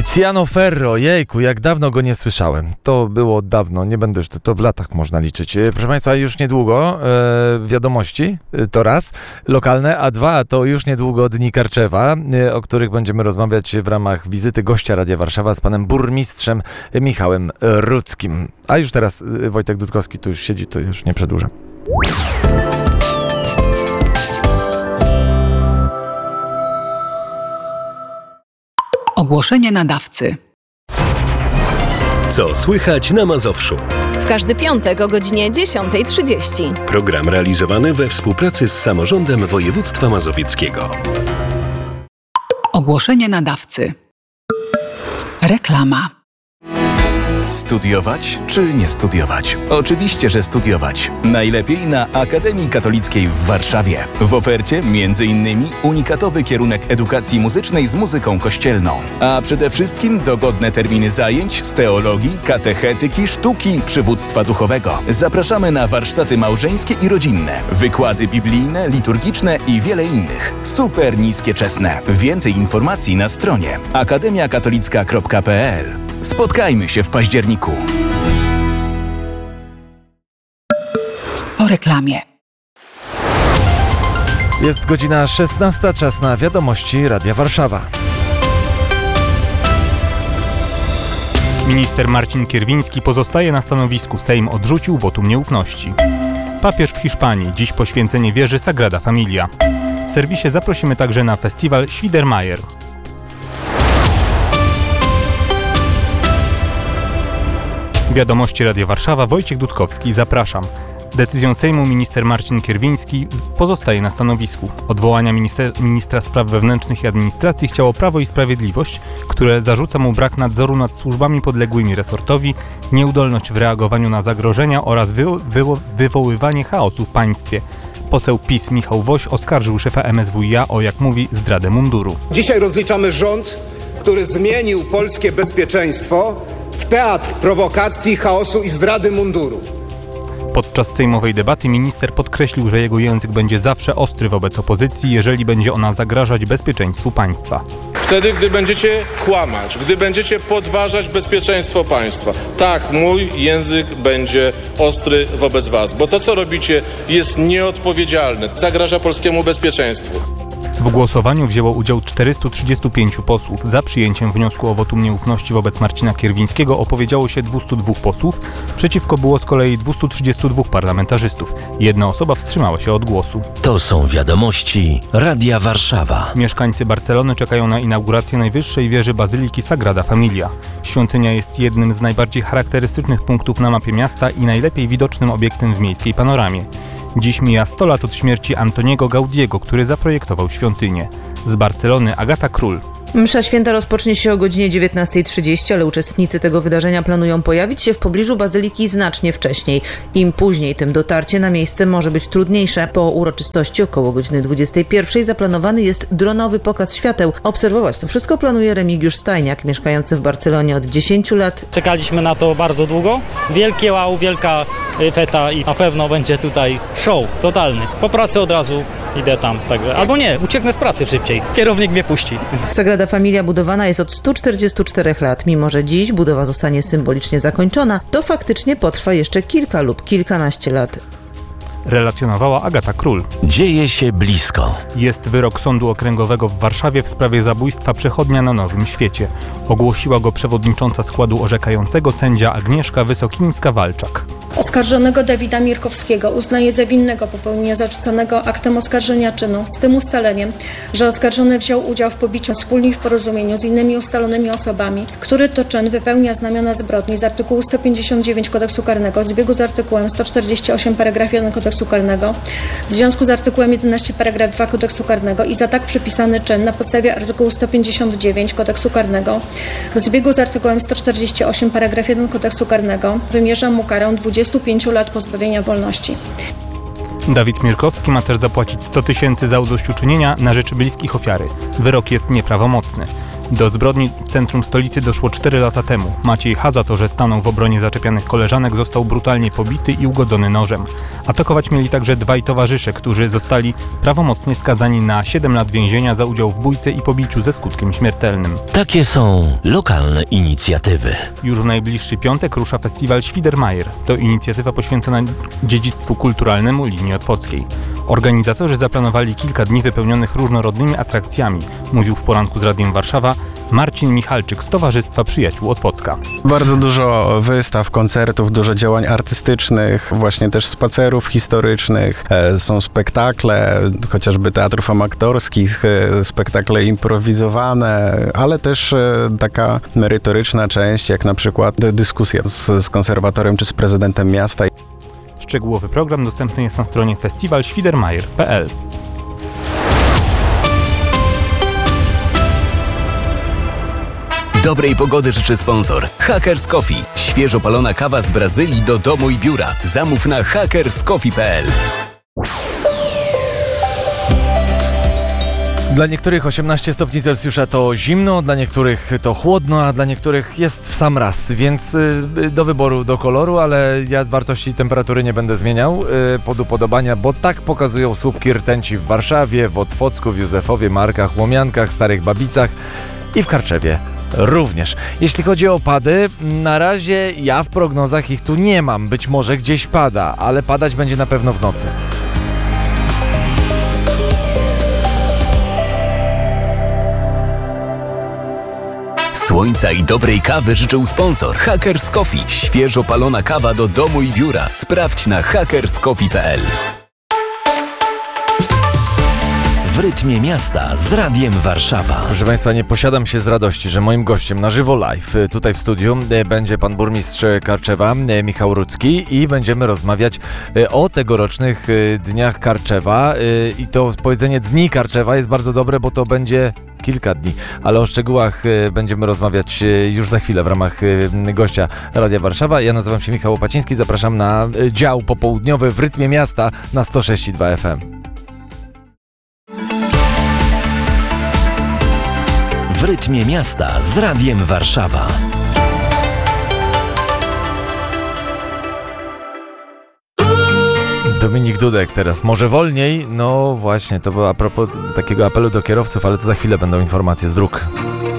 Tiziano Ferro, jejku, jak dawno go nie słyszałem. To było dawno, nie będę już, to w latach można liczyć. Proszę Państwa, już niedługo wiadomości, to raz, lokalne, a dwa, to już niedługo Dni Karczewa, o których będziemy rozmawiać w ramach wizyty gościa Radia Warszawa z panem burmistrzem Michałem Rudzkim. A już teraz Wojtek Dudkowski tu już siedzi, to już nie przedłużam. Ogłoszenie nadawcy. Co słychać na Mazowszu? W każdy piątek o godzinie 10:30. Program realizowany we współpracy z Samorządem Województwa Mazowieckiego. Ogłoszenie nadawcy. Reklama. Studiować czy nie studiować? Oczywiście, że studiować. Najlepiej na Akademii Katolickiej w Warszawie. W ofercie m.in. unikatowy kierunek edukacji muzycznej z muzyką kościelną. A przede wszystkim dogodne terminy zajęć z teologii, katechetyki, sztuki, przywództwa duchowego. Zapraszamy na warsztaty małżeńskie i rodzinne, wykłady biblijne, liturgiczne i wiele innych. Super niskie czesne. Więcej informacji na stronie akademiakatolicka.pl. Spotkajmy się w październiku. Po reklamie. Jest godzina 16, czas na wiadomości Radia Warszawa. Minister Marcin Kierwiński pozostaje na stanowisku. Sejm odrzucił wotum nieufności. Papież w Hiszpanii. Dziś poświęcenie wieży Sagrada Familia. W serwisie zaprosimy także na festiwal Schwiedermajer. Wiadomości Radia Warszawa, Wojciech Dudkowski, zapraszam. Decyzją Sejmu minister Marcin Kierwiński pozostaje na stanowisku. Odwołania ministra spraw wewnętrznych i administracji chciało Prawo i Sprawiedliwość, które zarzuca mu brak nadzoru nad służbami podległymi resortowi, nieudolność w reagowaniu na zagrożenia oraz wywoływanie chaosu w państwie. Poseł PiS Michał Woś oskarżył szefa MSWiA o, jak mówi, zdradę munduru. Dzisiaj rozliczamy rząd, który zmienił polskie bezpieczeństwo w teatr prowokacji, chaosu i zdrady munduru. Podczas sejmowej debaty minister podkreślił, że jego język będzie zawsze ostry wobec opozycji, jeżeli będzie ona zagrażać bezpieczeństwu państwa. Wtedy, gdy będziecie kłamać, gdy będziecie podważać bezpieczeństwo państwa, tak, mój język będzie ostry wobec was, bo to, co robicie, jest nieodpowiedzialne, zagraża polskiemu bezpieczeństwu. W głosowaniu wzięło udział 435 posłów. Za przyjęciem wniosku o wotum nieufności wobec Marcina Kierwińskiego opowiedziało się 202 posłów. Przeciwko było z kolei 232 parlamentarzystów. Jedna osoba wstrzymała się od głosu. To są wiadomości Radia Warszawa. Mieszkańcy Barcelony czekają na inaugurację najwyższej wieży Bazyliki Sagrada Familia. Świątynia jest jednym z najbardziej charakterystycznych punktów na mapie miasta i najlepiej widocznym obiektem w miejskiej panoramie. Dziś mija 100 lat od śmierci Antoniego Gaudiego, który zaprojektował świątynię. Z Barcelony Agata Król. Msza święta rozpocznie się o godzinie 19:30, ale uczestnicy tego wydarzenia planują pojawić się w pobliżu bazyliki znacznie wcześniej. Im później, tym dotarcie na miejsce może być trudniejsze. Po uroczystości około godziny 21:00 zaplanowany jest dronowy pokaz świateł. Obserwować to wszystko planuje Remigiusz Stajniak, mieszkający w Barcelonie od 10 lat. Czekaliśmy na to bardzo długo. Wielkie wow, wielka feta i na pewno będzie tutaj show totalny. Po pracy od razu idę tam. Także. Albo nie, ucieknę z pracy szybciej. Kierownik mnie puści. Sagrada Familia budowana jest od 144 lat. Mimo że dziś budowa zostanie symbolicznie zakończona, to faktycznie potrwa jeszcze kilka lub kilkanaście lat. Relacjonowała Agata Król. Dzieje się blisko. Jest wyrok Sądu Okręgowego w Warszawie w sprawie zabójstwa przechodnia na Nowym Świecie. Ogłosiła go przewodnicząca składu orzekającego sędzia Agnieszka Wysokińska-Walczak. Oskarżonego Dawida Mirkowskiego uznaje za winnego popełnienia zarzucanego aktem oskarżenia czynu z tym ustaleniem, że oskarżony wziął udział w pobiciu wspólnie w porozumieniu z innymi ustalonymi osobami, który to czyn wypełnia znamiona zbrodni z artykułu 159 Kodeksu Karnego w zbiegu z artykułem 148 paragraf 1 Kodeksu Karnego, w związku z artykułem 11 paragraf 2 Kodeksu Karnego i za tak przypisany czyn na podstawie artykułu 159 Kodeksu Karnego, w zbiegu z artykułem 148 paragraf 1 Kodeksu Karnego wymierza mu karę 25 lat pozbawienia wolności. Dawid Mirkowski ma też zapłacić 100 000 za zadośćuczynienia na rzecz bliskich ofiary. Wyrok jest nieprawomocny. Do zbrodni w centrum stolicy doszło 4 lata temu. Maciej H. za to, że stanął w obronie zaczepianych koleżanek, został brutalnie pobity i ugodzony nożem. Atakować mieli także dwaj towarzysze, którzy zostali prawomocnie skazani na 7 lat więzienia za udział w bójce i pobiciu ze skutkiem śmiertelnym. Takie są lokalne inicjatywy. Już w najbliższy piątek rusza festiwal Świdermajer. To inicjatywa poświęcona dziedzictwu kulturalnemu linii otwockiej. Organizatorzy zaplanowali kilka dni wypełnionych różnorodnymi atrakcjami, mówił w poranku z Radiem Warszawa Marcin Michalczyk z Towarzystwa Przyjaciół Otwocka. Bardzo dużo wystaw, koncertów, dużo działań artystycznych, właśnie też spacerów historycznych, są spektakle, chociażby teatrów amatorskich, spektakle improwizowane, ale też taka merytoryczna część, jak na przykład dyskusja z konserwatorem czy z prezydentem miasta. Szczegółowy program dostępny jest na stronie festiwalświdermajer.pl. Dobrej pogody życzy sponsor Hackers Coffee. Świeżo palona kawa z Brazylii do domu i biura. Zamów na hackerscoffee.pl. Dla niektórych 18 stopni Celsjusza to zimno, dla niektórych to chłodno, a dla niektórych jest w sam raz, więc do wyboru, do koloru, ale ja wartości temperatury nie będę zmieniał pod upodobania, bo tak pokazują słupki rtęci w Warszawie, w Otwocku, w Józefowie, Markach, Łomiankach, Starych Babicach i w Karczewie również. Jeśli chodzi o opady, na razie ja w prognozach ich tu nie mam, być może gdzieś pada, ale padać będzie na pewno w nocy. Słońca i dobrej kawy życzył sponsor Hackers Coffee. Świeżo palona kawa do domu i biura. Sprawdź na hackerscoffee.pl. W rytmie miasta z Radiem Warszawa. Proszę Państwa, nie posiadam się z radości, że moim gościem na żywo live tutaj w studiu będzie pan burmistrz Karczewa, Michał Rudzki, i będziemy rozmawiać o tegorocznych Dniach Karczewa. I to powiedzenie Dni Karczewa jest bardzo dobre, bo to będzie kilka dni, ale o szczegółach będziemy rozmawiać już za chwilę w ramach gościa Radia Warszawa. Ja nazywam się Michał Opaciński, zapraszam na dział popołudniowy w rytmie miasta na 106,2 FM. W rytmie miasta z Radiem Warszawa. Dominik Dudek teraz. Może wolniej? No właśnie, to było a propos takiego apelu do kierowców, ale to za chwilę będą informacje z dróg.